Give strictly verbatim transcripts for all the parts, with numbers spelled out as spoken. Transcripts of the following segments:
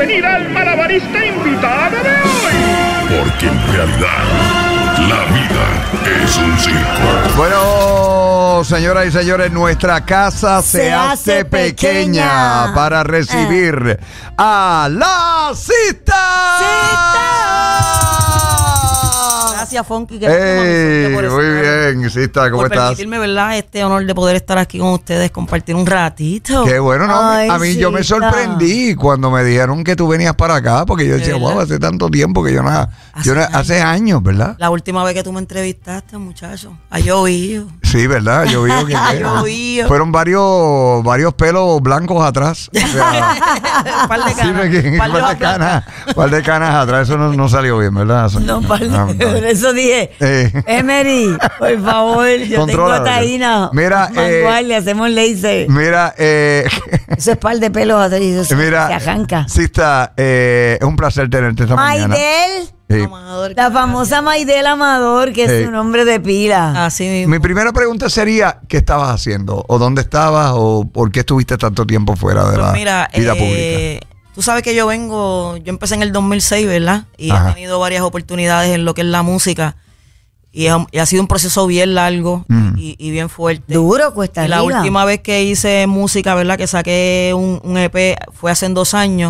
bienvenida al malabarista invitado de hoy. Porque en realidad, la vida es un circo. Bueno, señoras y señores, nuestra casa se, Se hace, hace pequeña, pequeña para recibir eh. a la cita. ¡Cita! Gracias, Funky. Que Hey, muy eso, bien, Cita, ¿cómo por estás? permitirme, ¿verdad? Este honor de poder estar aquí con ustedes, compartir un ratito. Qué bueno, ¿no? Ay, a mí yo me Cita. sorprendí cuando me dijeron que tú venías para acá, porque yo decía, ¿De verdad? wow, hace tanto tiempo que yo no... Hace Yo no años. hace años, ¿verdad? La última vez que tú me entrevistaste, muchacho, ha llovido. Sí, ¿verdad? Yo vi que Ha llovido. fueron varios varios pelos blancos atrás. O sea, Un par de sí, canas. me- un par par de canas, par de canas atrás. Eso no, no salió bien, ¿verdad? No, par de- Ah, ah. por eso dije, Eh. Emery, por favor, yo Controla, tengo taína. mira, eh, Mangual, le hacemos laser. Mira, eh, Eso es par de pelos atrás y eso se- mira, se arranca. sí está, eh, es un placer tenerte esta mañana. Maidel, Sí. Amador, la famosa Maidel Amador, que Sí. es su nombre de pila. Así mismo. Mi primera pregunta sería, ¿qué estabas haciendo? ¿O dónde estabas? ¿O por qué estuviste tanto tiempo fuera de Pues la mira, vida eh, pública? tú sabes que yo vengo, yo empecé en el dos mil seis, ¿verdad? Y Ajá. he tenido varias oportunidades en lo que es la música. Y, es- y ha sido un proceso bien largo Mm. y, y bien fuerte. Duro, cuesta Y la arriba. última vez que hice música, ¿verdad? Que saqué un, un E P fue hace dos años.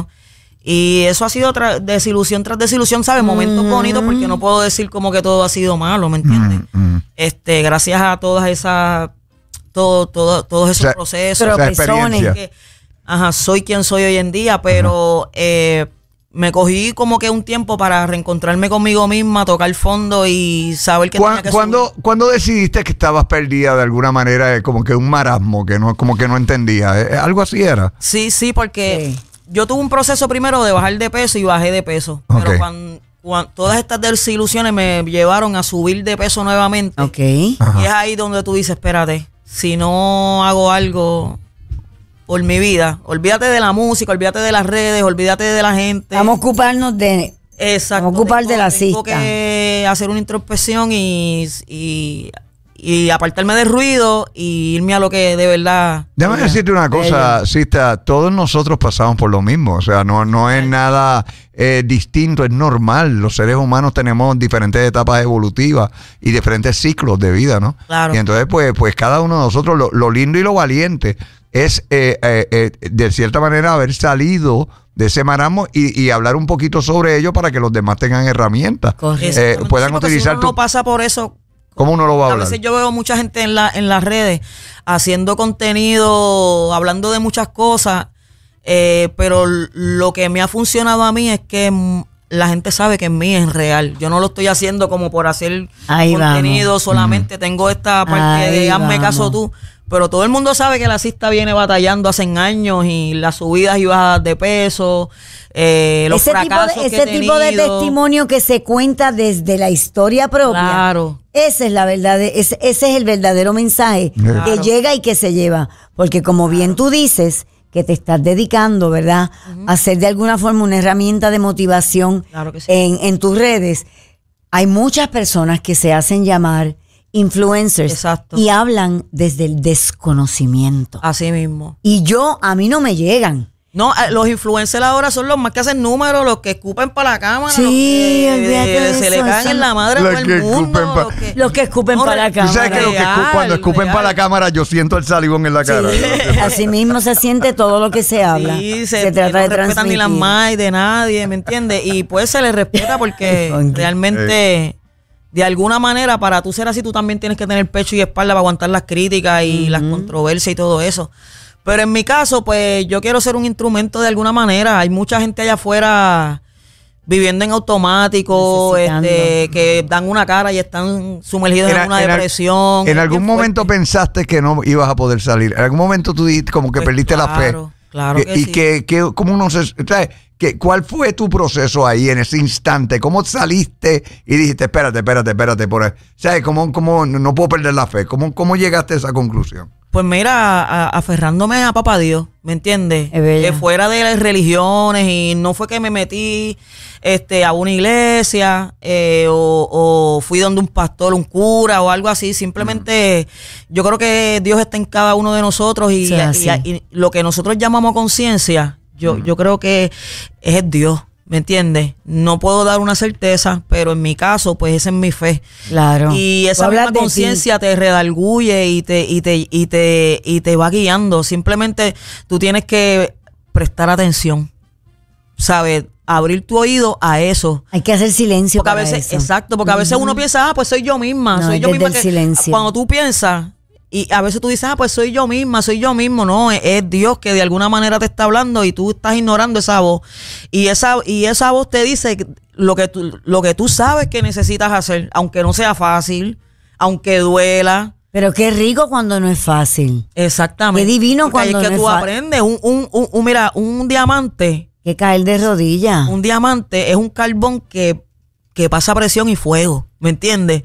Y eso ha sido tra- desilusión tras desilusión, ¿sabes? Momentos bonitos, porque no puedo decir como que todo ha sido malo, ¿me entiendes? Mm, mm. Este, gracias a todas esas, todo, todo, todos esos O sea, procesos. esa Tropezones. experiencia. que, ajá, soy quien soy hoy en día, pero eh, me cogí como que un tiempo para reencontrarme conmigo misma, tocar fondo y saber que ¿Cuán- tenía que ¿Cuándo, subir. ¿Cuándo decidiste que estabas perdida de alguna manera? eh, Como que un marasmo, que no, como que no entendía. eh, ¿Algo así era? Sí, sí, porque Sí. yo tuve un proceso primero de bajar de peso y bajé de peso. Ok. Pero cuando, cuan- todas estas desilusiones me llevaron a subir de peso nuevamente. Ok. Ajá. Y es ahí donde tú dices, espérate, si no hago algo por mi vida, olvídate de la música, olvídate de las redes, olvídate de la gente. Vamos a ocuparnos de... Exacto. vamos a ocupar de la Tengo cista. que hacer una introspección y, y, y apartarme del ruido y irme a lo que de verdad... Déjame decirte una cosa, Sista, todos nosotros pasamos por lo mismo, o sea, no, no es nada eh, distinto, es normal, los seres humanos tenemos diferentes etapas evolutivas y diferentes ciclos de vida, ¿no? Claro. Y entonces, pues, pues cada uno de nosotros, lo, lo lindo y lo valiente es, eh, eh, eh, de cierta manera, haber salido de ese marasmo y, y hablar un poquito sobre ello para que los demás tengan herramientas, Correcto. eh, Exactamente. puedan Sí, porque utilizar si uno tu... no pasa por eso. ¿Cómo uno lo va a A hablar? veces yo veo mucha gente en, la, en las redes haciendo contenido, hablando de muchas cosas, eh, pero l- lo que me ha funcionado a mí es que mm, la gente sabe que en mí es real. Yo no lo estoy haciendo como por hacer Ahí contenido vamos. solamente. Tengo esta parte Ahí de hazme vamos. caso tú. Pero todo el mundo sabe que la cista viene batallando hace años y las subidas y bajadas de peso, eh, los ese tipo fracasos de, que he ese tipo de tenido. testimonio que se cuenta desde la historia propia. Claro. Ese es la verdad, ese, ese es el verdadero mensaje Claro. que llega y que se lleva. Porque como bien tú dices, que te estás dedicando, ¿verdad? A ser de alguna forma una herramienta de motivación Claro que sí. en, en tus redes. Hay muchas personas que se hacen llamar influencers Exacto. y hablan desde el desconocimiento. Así mismo. Y yo, a mí no me llegan. No, eh, los influencers ahora son los más que hacen números, los que escupen para la cámara, Sí, los que olvídate de se eso, le caen eso- en la madre a Los todo el que mundo. escupen pa- los que- Los que escupen No, para la re- Tú sabes cámara. que, lo que escu- Real, cuando escupen real. para la cámara, yo siento el salivón en la cara. Así mismo se siente todo lo que se habla. Sí, se, se, trata no de respetan ni las transmitir. más de nadie, ¿me entiendes? Y pues se les respeta porque Funky. realmente, de alguna manera, para tú ser así, tú también tienes que tener pecho y espalda para aguantar las críticas y las controversias y todo eso. Pero en mi caso, pues yo quiero ser un instrumento de alguna manera. Hay mucha gente allá afuera viviendo en automático, Necesitando. este, que dan una cara y están sumergidos en, En- una en al- depresión. En Es algún bien momento fuerte. pensaste que no ibas a poder salir. En algún momento tú dijiste como que Pues perdiste la fe. claro, claro que y sí. que, que cómo uno se, ¿sabes? Que, ¿cuál fue tu proceso ahí en ese instante? ¿Cómo saliste y dijiste, espérate, espérate, espérate por ahí? ¿Sabes? ¿Cómo, cómo no puedo perder la fe? ¿Cómo, cómo llegaste a esa conclusión? Pues mira, a- aferrándome a papá Dios, ¿me entiendes? Es bella. Que fuera de las religiones y no fue que me metí este, a una iglesia eh, o, o fui donde un pastor, un cura o algo así. Simplemente yo creo que Dios está en cada uno de nosotros y, Sí, así. y- y lo que nosotros llamamos conciencia, Yo, mm. yo creo que es Dios, ¿me entiendes? No puedo dar una certeza, pero en mi caso, pues esa es mi fe. Claro. Y esa misma conciencia te redarguye y te, y te, y te, y te va guiando. Simplemente tú tienes que prestar atención, ¿sabes? Abrir tu oído a eso. Hay que hacer silencio porque para a veces, eso. Exacto, porque uh-huh. a veces uno piensa, ah, pues soy yo misma, no, soy yo misma. El que, silencio. Cuando tú piensas, y a veces tú dices, ah, pues soy yo misma, soy yo mismo. No, es, es Dios que de alguna manera te está hablando y tú estás ignorando esa voz. Y esa, y esa voz te dice lo que tú, lo que tú sabes que necesitas hacer, aunque no sea fácil, aunque duela. Pero qué rico cuando no es fácil. Exactamente. Qué divino porque cuando es que no tú es aprendes. Un, un, un, un, mira, un diamante. Que caer de rodillas. Un diamante es un carbón que, que pasa presión y fuego, ¿me entiendes?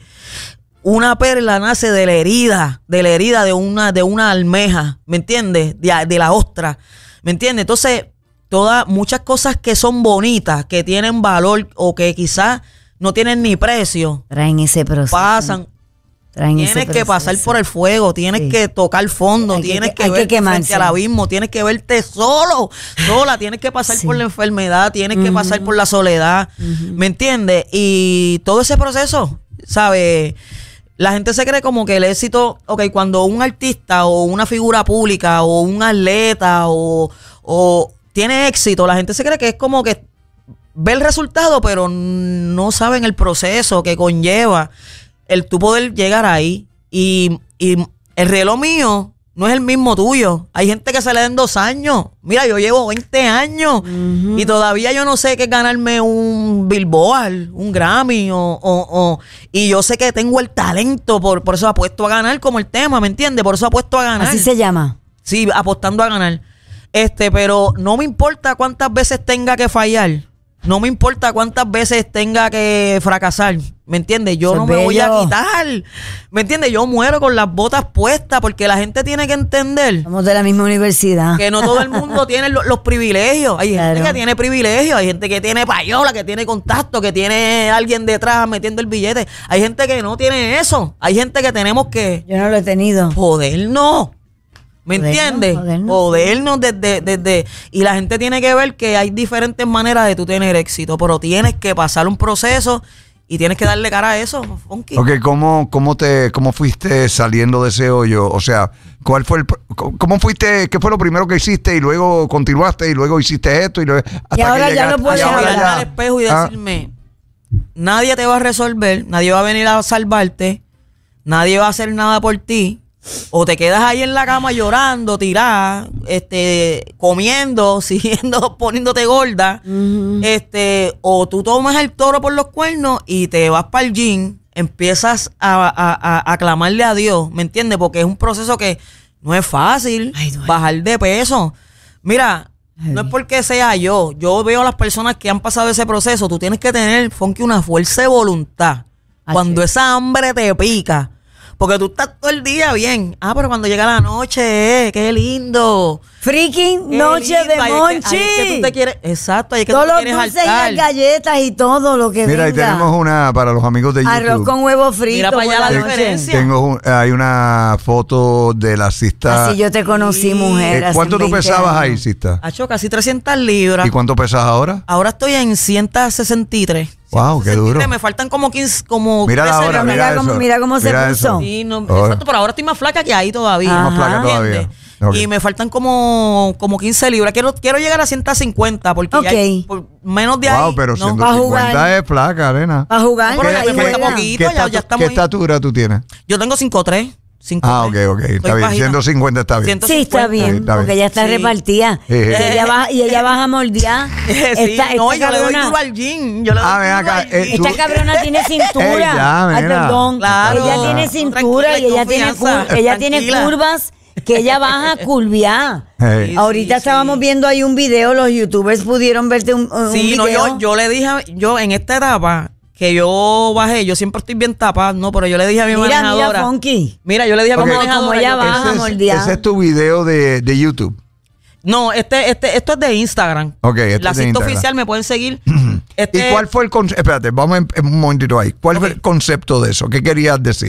Una perla nace de la herida, de la herida de una, de una almeja, ¿me entiendes? De, de la ostra, ¿me entiendes? Entonces, todas, muchas cosas que son bonitas, que tienen valor o que quizás no tienen ni precio, traen ese proceso. Pasan. Traen tienes ese que pasar por el fuego, tienes sí. que tocar fondo, hay tienes que, que verte que frente al abismo, tienes que verte solo, sola, tienes que pasar sí. por la enfermedad, tienes uh-huh. que pasar por la soledad, uh-huh. ¿me entiendes? Y todo ese proceso, ¿sabes? La gente se cree como que el éxito, ok, cuando un artista o una figura pública o un atleta o, o tiene éxito, la gente se cree que es como que ve el resultado, pero no saben el proceso que conlleva el tú poder llegar ahí. Y, y el reloj mío no es el mismo tuyo. Hay gente que se le den dos años. Mira, yo llevo veinte años uh-huh. y todavía yo no sé qué es ganarme un Billboard, un Grammy o, o, o y yo sé que tengo el talento, por, por eso apuesto a ganar como el tema, ¿me entiendes? Por eso apuesto a ganar. ¿Así se llama? Sí, apostando a ganar. Este, pero no me importa cuántas veces tenga que fallar. No me importa cuántas veces tenga que fracasar, ¿me entiendes? Yo no me voy a quitar, ¿me entiendes? Yo muero con las botas puestas porque la gente tiene que entender. Somos de la misma universidad. Que no todo el mundo tiene los, los privilegios. Hay claro. gente que tiene privilegios, hay gente que tiene payola, que tiene contacto, que tiene alguien detrás metiendo el billete. Hay gente que no tiene eso. Hay gente que tenemos que... Yo no lo he tenido. Podernos. ¿Me podernos, entiendes? Podernos, podernos desde, desde... Y la gente tiene que ver que hay diferentes maneras de tú tener éxito, pero tienes que pasar un proceso y tienes que darle cara a eso, Funky. Ok, ¿cómo, cómo, te, ¿cómo fuiste saliendo de ese hoyo? O sea, ¿cuál fue el, ¿cómo fuiste? ¿Qué fue lo primero que hiciste? Y luego continuaste y luego hiciste esto y, luego, hasta y ahora que ya no puedes mirarme al espejo y decirme, ah. nadie te va a resolver, nadie va a venir a salvarte, nadie va a hacer nada por ti. O te quedas ahí en la cama llorando, tirada, este, comiendo, siguiendo, poniéndote gorda, uh-huh. este, o tú tomas el toro por los cuernos y te vas para el gym, empiezas a, a, a, a clamarle a Dios, ¿me entiendes? Porque es un proceso que no es fácil. Ay, bajar de peso. Mira, Ay. no es porque sea yo, yo veo a las personas que han pasado ese proceso, tú tienes que tener, Funky, una fuerza de voluntad. Ay, cuando sí. esa hambre te pica. Porque tú estás todo el día bien. Ah, pero cuando llega la noche, eh, qué lindo. Freaking qué noche lindo. de ahí Monchi. Es que, ahí es que tú te quieres, exacto, ahí es que todos tú te quieres los dulces y las galletas y todo lo que Mira, venga. ahí tenemos una para los amigos de YouTube. Arroz con huevo frito. Mira para allá la noche. diferencia. Tengo un, hay una foto de la Sista. Así yo te conocí, mujer. Eh, ¿Cuánto tú pesabas años. ahí, Sista? Hacho, casi trescientas libras. ¿Y cuánto pesas ahora? Ahora estoy en ciento sesenta y tres. Wow, qué duro. Me faltan como quince, como mira ahora, mira, mira, cómo, mira cómo mira se puso. Sí, no, exacto, pero ahora estoy más flaca que ahí todavía. Más flaca todavía. Okay. Y me faltan como, como quince libras. Quiero, quiero llegar a ciento cincuenta porque okay. ya por menos de wow, ahí. Pero no, ciento cincuenta es flaca, arena. Para jugar. No, pero ya me falta poquito, ¿Qué, ya, ya estamos ¿qué estatura tú tienes? Yo tengo cinco tres. Ah, ok, ok. Está bien. ciento cincuenta está bien. ciento cincuenta. Sí, está bien. Sí, está porque bien. Ya está sí. repartida. Sí. Y, ella va, y ella baja a moldear. Sí, esta, esta no, yo cabrona, le doy duro al gym. Yo le doy ah, ven acá. Eh, esta cabrona tiene cintura. Ey, ya, Ay, perdón. Claro. Ella tiene cintura y ella tiene, cur ella tiene curvas que ella baja a curviar. Hey. Ahorita sí, estábamos sí. viendo ahí un video. Los youtubers pudieron verte un, un sí, video. Sí, no, yo, yo le dije, yo en esta etapa... que yo bajé, yo siempre estoy bien tapado, no, pero yo le dije a mi mira, manejadora. Mira, Funky. Mira, yo le dije a mi okay. manejadora. Como ella baja, moldear. Ese es tu video de, de YouTube. No, este, este, esto es de Instagram. Ok, este la es de cinta Instagram. oficial me pueden seguir. este, ¿Y cuál fue el concepto? Espérate, vamos en, en un momentito ahí. ¿Cuál okay. fue el concepto de eso? ¿Qué querías decir?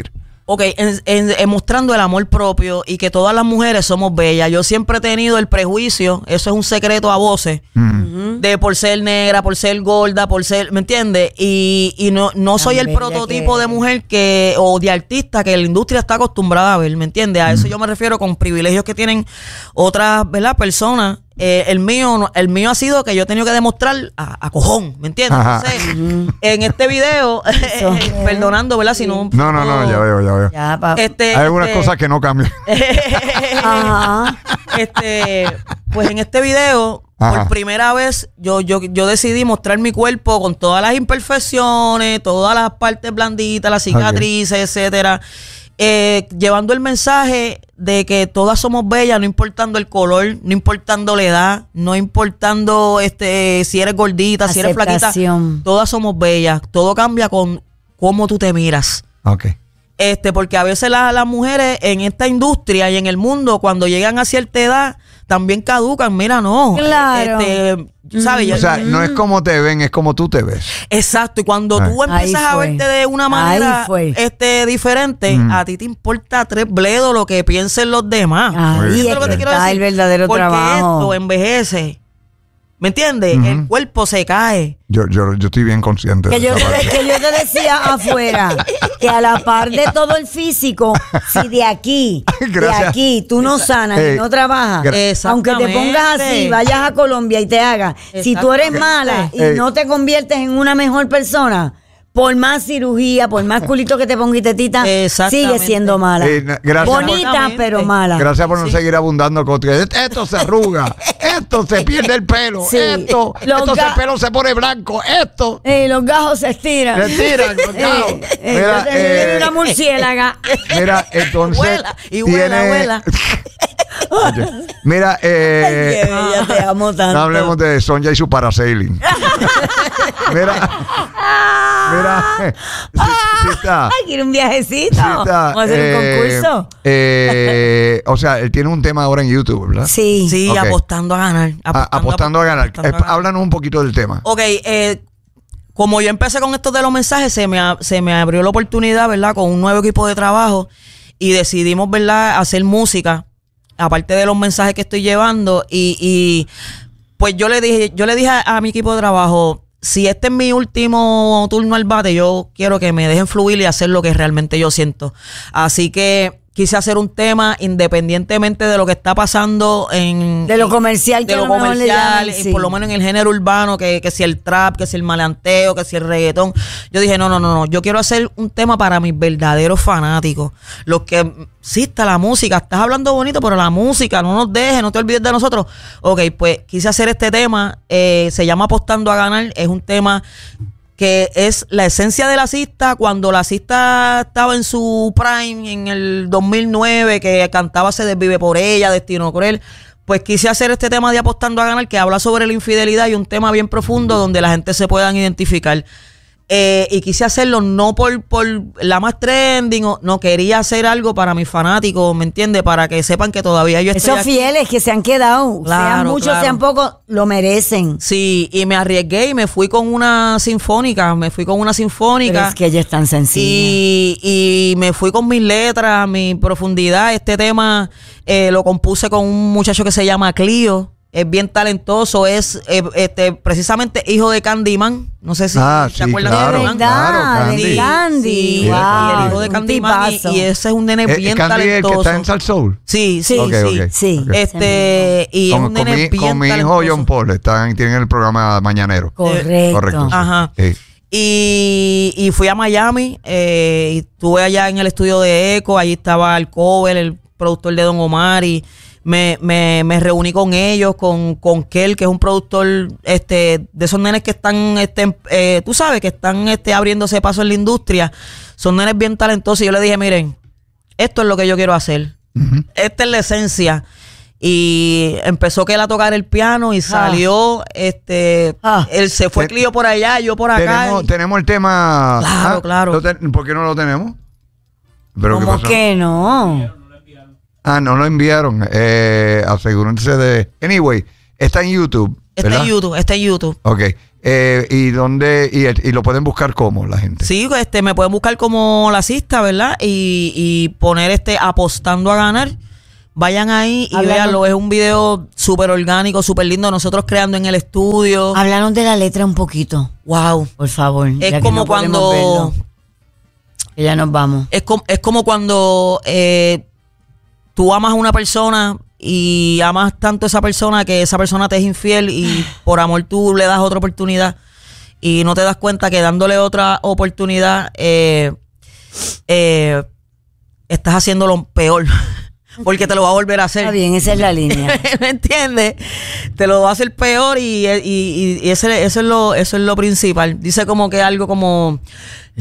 Ok, en, en, en mostrando el amor propio y que todas las mujeres somos bellas. Yo siempre he tenido el prejuicio, eso es un secreto a voces, mm. de por ser negra, por ser gorda, por ser, ¿me entiendes? Y, y no, no soy el prototipo que... de mujer que o de artista que la industria está acostumbrada a ver, ¿me entiendes? A mm. eso yo me refiero con privilegios que tienen otras, ¿verdad? Personas. Eh, el mío el mío ha sido que yo he tenido que demostrar a, a cojón, ¿me entiendes? Entonces, uh-huh. en este video, perdonando, ¿verdad? Si no, no, no, no, ya veo, ya veo. Ya, este, Hay algunas este, cosas que no cambian. Ajá. Este, pues en este video, Ajá. por primera vez, yo, yo, yo decidí mostrar mi cuerpo con todas las imperfecciones, todas las partes blanditas, las cicatrices, okay. etcétera. Eh, llevando el mensaje de que todas somos bellas, no importando el color, no importando la edad, no importando este si eres gordita, si eres flaquita, todas somos bellas. Todo cambia con cómo tú te miras. Okay. Este, porque a veces la, las mujeres en esta industria y en el mundo, cuando llegan a cierta edad, también caducan. Mira, no. Claro. Este, ¿sabes? O sea, no es como te ven, es como tú te ves. Exacto. Y cuando Ay. tú empiezas a verte de una manera este, diferente, mm. a ti te importa tres bledos lo que piensen los demás. Ahí es lo que te quiero decir. El verdadero porque trabajo. Esto envejece. ¿Me entiendes? Uh-huh. El cuerpo se cae. Yo, yo, yo estoy bien consciente que de yo, esa te, que yo te decía afuera que a la par de todo el físico, si de aquí, de aquí, tú no sanas hey. y no trabajas, aunque te pongas así, vayas a Colombia y te hagas, si tú eres mala y hey. no te conviertes en una mejor persona, por más cirugía, por más culito que te ponga y tetita, sigue siendo mala. Eh, Bonita, pero mala. Gracias por no sí. seguir abundando con esto se arruga, esto se pierde el pelo, sí. esto, esto ga- el pelo se pone blanco, esto. Eh, los gajos se estiran. Se estiran, los gajos. Eh, eh, mira, eh, una murciélaga. Mira, entonces. Huela, y huela, tiene... huela. Oye, mira, eh, Ay, ya te amo tanto. No hablemos de Sonja y su parasailing. Mira, mira, sí, sí está. Ay, quiero un viajecito. Sí está, Vamos a hacer eh, un concurso. Eh, o sea, él tiene un tema ahora en YouTube, ¿verdad? Sí, sí, okay. apostando a ganar. Apostando a, apostando a ganar. Apostando a ganar. Háblanos un poquito del tema. Ok, eh, como yo empecé con esto de los mensajes, se me, se me abrió la oportunidad, ¿verdad? Con un nuevo equipo de trabajo y decidimos, ¿verdad? Hacer música. Aparte de los mensajes que estoy llevando y, y pues yo le dije yo le dije a, a mi equipo de trabajo, si este es mi último turno al bate, yo quiero que me dejen fluir y hacer lo que realmente yo siento. Así que quise hacer un tema independientemente de lo que está pasando en... De lo comercial. De lo, lo comercial, llaman, sí. por lo menos en el género urbano, que, que si el trap, que si el maleanteo, que si el reggaetón. Yo dije, no, no, no, no. Yo quiero hacer un tema para mis verdaderos fanáticos. Los que... Sí, está la música. Estás hablando bonito, pero la música, no nos dejes, no te olvides de nosotros. Ok, pues quise hacer este tema. Eh, se llama Apostando a Ganar. Es un tema... que es la esencia de la cista cuando la cista estaba en su prime en el dos mil nueve, que cantaba Se desvive por ella, Destino Cruel. Pues quise hacer este tema de Apostando a Ganar, que habla sobre la infidelidad y un tema bien profundo donde la gente se puedan identificar. Eh, y quise hacerlo no por, por la más trending, o, no, quería hacer algo para mis fanáticos, ¿me entiendes? Para que sepan que todavía yo estoy Esos aquí. fieles que se han quedado, claro, sean muchos, claro. sean pocos, lo merecen. Sí, y me arriesgué y me fui con una sinfónica, me fui con una sinfónica. Pero es que ella es tan sencilla. Y, y me fui con mis letras, mi profundidad. Este tema eh, lo compuse con un muchacho que se llama Clio. Es bien talentoso, es eh, este precisamente hijo de Candyman. No sé si ah, se sí, acuerdan claro, de Candyman. Claro, Candy. De Candy. Sí, Wow. y el hijo de Candyman. Y, y ese es un nene eh, bien Candy talentoso. El que está en Sal Soul. Sí, sí, okay, sí. Okay, sí. okay. Este, y con, es un nene con mi, bien con mi hijo talentoso. John Paul, están, tienen el programa mañanero. Correcto. Correcto. Sí. Ajá. Sí. Y, y fui a Miami, eh, y estuve allá en el estudio de Eco, allí estaba el cover, el productor de Don Omar, y me, me, me reuní con ellos, con, con Kel, que es un productor este, de esos nenes que están, este, eh, tú sabes, que están este, abriéndose paso en la industria. Son nenes bien talentosos y yo le dije, miren, esto es lo que yo quiero hacer. Uh-huh. Esta es la esencia. Y empezó que él a tocar el piano y salió, ah. este, ah. él se fue Clio por allá, yo por acá. Tenemos, y... tenemos el tema. Claro, ah, claro. Ten, ¿Por qué no lo tenemos? ¿Pero ¿Cómo qué que no? Ah, no lo enviaron. Eh, asegúrense de. Anyway, está en YouTube. Está ¿verdad? en YouTube, está en YouTube. Ok. Eh, y dónde y, y lo pueden buscar como la gente. Sí, este me pueden buscar como La Sista, ¿verdad? Y, y poner este apostando a ganar. Vayan ahí y Hablando. véanlo. Es un video súper orgánico, súper lindo. Nosotros creando en el estudio. Háblanos de la letra un poquito. Wow. Por favor. Es como no cuando que ya nos vamos. Es como, es como cuando eh, tú amas a una persona y amas tanto a esa persona que esa persona te es infiel y por amor tú le das otra oportunidad y no te das cuenta que dándole otra oportunidad eh, eh, estás haciendo lo peor. Porque te lo va a volver a hacer. Está bien, esa es la línea. ¿Me entiendes? Te lo va a hacer peor y, y, y ese, eso, es lo, eso es lo principal. Dice como que algo como...